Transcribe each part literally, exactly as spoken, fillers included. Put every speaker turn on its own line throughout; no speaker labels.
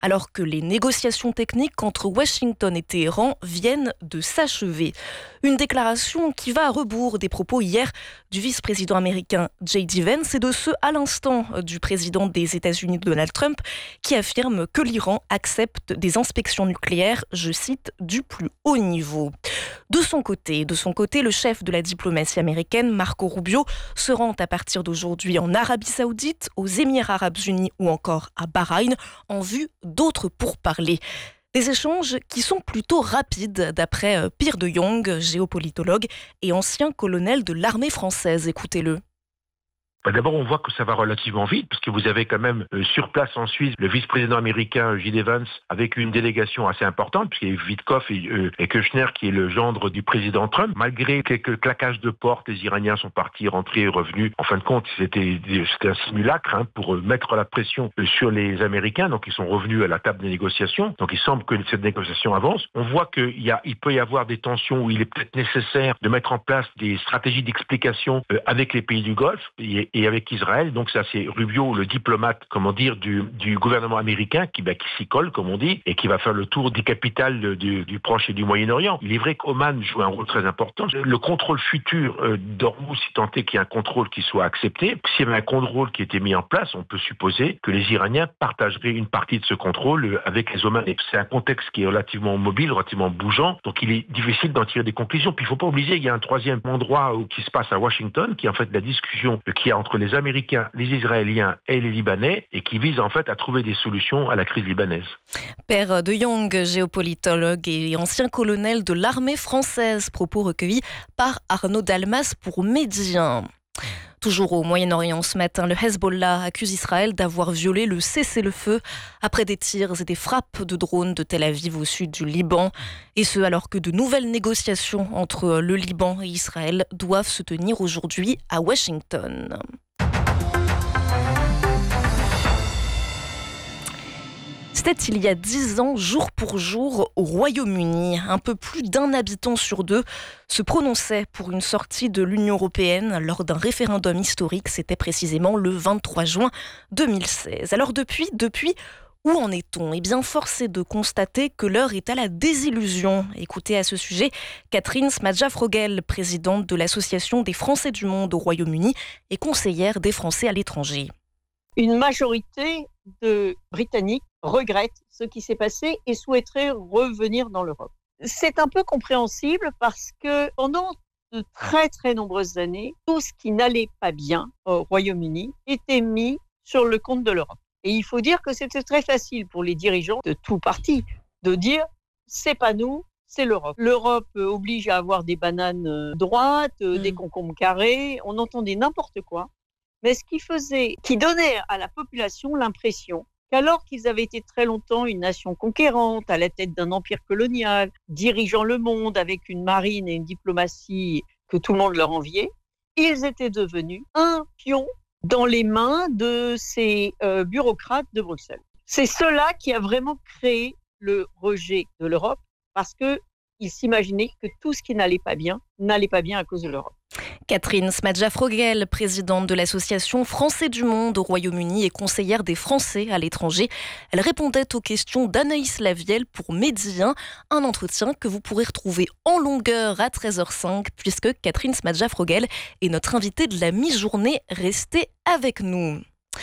alors que les négociations techniques entre Washington et Téhéran viennent de s'achever. Une déclaration qui va à rebours des propos hier du vice-président américain J D Vance et de ceux à l'instant du président des États-Unis Donald Trump qui affirme que l'Iran accepte des inspections nucléaires, je cite, du plus haut niveau. De son côté, de son côté, le chef de la diplomatie américaine, Marco Rubio, se rend à partir d'aujourd'hui en Arabie Saoudite, aux Émirats Arabes Unis ou encore à Bahreïn, en vue d'autres pourparlers. Des échanges qui sont plutôt rapides, d'après Pierre de Jong, géopolitologue et ancien colonel de l'armée française. Écoutez-le.
D'abord, on voit que ça va relativement vite, parce que vous avez quand même euh, sur place en Suisse le vice-président américain J D Vance avec une délégation assez importante, puisqu'il y a Witkoff et, euh, et Kushner qui est le gendre du président Trump. Malgré quelques claquages de porte, les Iraniens sont partis, rentrés et revenus. En fin de compte, c'était, c'était un simulacre hein, pour mettre la pression sur les Américains. Donc, ils sont revenus à la table des négociations. Donc, il semble que cette négociation avance. On voit qu'il y a, il peut y avoir des tensions où il est peut-être nécessaire de mettre en place des stratégies d'explication euh, avec les pays du Golfe. Et, et avec Israël. Donc ça, c'est Rubio, le diplomate, comment dire, du, du gouvernement américain qui, bah, qui s'y colle, comme on dit, et qui va faire le tour des capitales du, du Proche et du Moyen-Orient. Il est vrai qu'Oman joue un rôle très important. Le contrôle futur euh, d'Ormuz, si tant est qu'il y ait un contrôle qui soit accepté, s'il y avait un contrôle qui était mis en place, on peut supposer que les Iraniens partageraient une partie de ce contrôle avec les Omanais. C'est un contexte qui est relativement mobile, relativement bougeant, donc il est difficile d'en tirer des conclusions. Puis il ne faut pas oublier, il y a un troisième endroit où, qui se passe à Washington, qui est en fait la discussion qu'il y a entre les Américains, les Israéliens et les Libanais, et qui vise en fait à trouver des solutions à la crise libanaise.
Père de Jong, géopolitologue et ancien colonel de l'armée française, propos recueillis par Arnaud Dalmas pour Médien. Toujours au Moyen-Orient ce matin, le Hezbollah accuse Israël d'avoir violé le cessez-le-feu après des tirs et des frappes de drones de Tel Aviv au sud du Liban. Et ce, alors que de nouvelles négociations entre le Liban et Israël doivent se tenir aujourd'hui à Washington. C'était il y a dix ans, jour pour jour, au Royaume-Uni. Un peu plus d'un habitant sur deux se prononçait pour une sortie de l'Union européenne lors d'un référendum historique. C'était précisément le vingt-trois juin deux mille seize. Alors depuis, depuis, où en est-on ? Eh bien, force est de constater que l'heure est à la désillusion. Écoutez à ce sujet Catherine Smadja-Frogel, présidente de l'Association des Français du monde au Royaume-Uni et conseillère des Français à l'étranger.
Une majorité de Britanniques regrette ce qui s'est passé et souhaiterait revenir dans l'Europe. C'est un peu compréhensible parce que pendant de très très nombreuses années, tout ce qui n'allait pas bien au Royaume-Uni était mis sur le compte de l'Europe. Et il faut dire que c'était très facile pour les dirigeants de tout parti de dire « c'est pas nous, c'est l'Europe ». L'Europe oblige à avoir des bananes droites, mmh. des concombres carrés, on entendait n'importe quoi. Mais ce qui faisait, qui donnait à la population l'impression qu'alors qu'ils avaient été très longtemps une nation conquérante, à la tête d'un empire colonial, dirigeant le monde avec une marine et une diplomatie que tout le monde leur enviait, ils étaient devenus un pion dans les mains de ces euh, bureaucrates de Bruxelles. C'est cela qui a vraiment créé le rejet de l'Europe, parce qu'ils s'imaginaient que tout ce qui n'allait pas bien, n'allait pas bien à cause de l'Europe.
Catherine Smadja-Frogel, présidente de l'Association Français du monde au Royaume-Uni et conseillère des Français à l'étranger. Elle répondait aux questions d'Anaïs Lavielle pour Médien, un entretien que vous pourrez retrouver en longueur à treize heures cinq, puisque Catherine Smadja-Frogel est notre invitée de la mi-journée. Restez avec nous.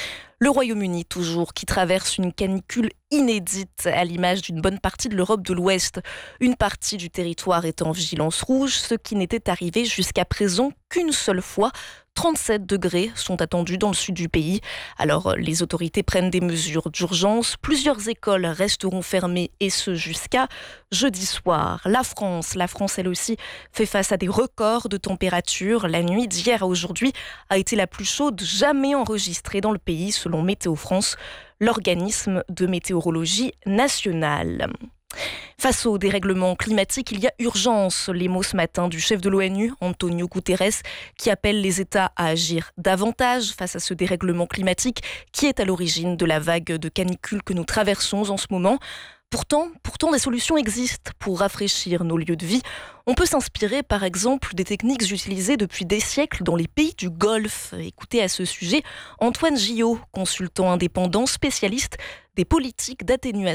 Le Royaume-Uni, toujours, qui traverse une canicule inédite à l'image d'une bonne partie de l'Europe de l'Ouest. Une partie du territoire est en vigilance rouge, ce qui n'était arrivé jusqu'à présent qu'une seule fois. trente-sept degrés sont attendus dans le sud du pays. Alors, les autorités prennent des mesures d'urgence. Plusieurs écoles resteront fermées, et ce jusqu'à jeudi soir. La France, la France elle aussi, fait face à des records de température. La nuit d'hier à aujourd'hui a été la plus chaude jamais enregistrée dans le pays, selon Météo France, l'organisme de météorologie nationale. Face au dérèglement climatique, il y a urgence. Les mots ce matin du chef de l'ONU, Antonio Guterres, qui appelle les États à agir davantage face à ce dérèglement climatique qui est à l'origine de la vague de canicule que nous traversons en ce moment. Pourtant, pourtant, des solutions existent pour rafraîchir nos lieux de vie. On peut s'inspirer, par exemple, des techniques utilisées depuis des siècles dans les pays du Golfe. Écoutez à ce sujet Antoine Gillot, consultant indépendant spécialiste des politiques d'atténuation